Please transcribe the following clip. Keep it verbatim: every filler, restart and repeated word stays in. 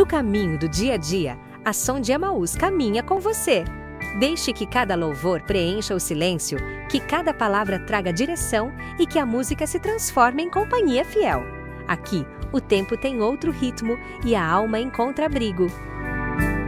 caminho do dia a dia, a Som de Emaús caminha com você. Deixe que cada louvor preencha o silêncio, que cada palavra traga direção e que a música se transforme em companhia fiel. Aqui, o tempo tem outro ritmo e a alma encontra abrigo.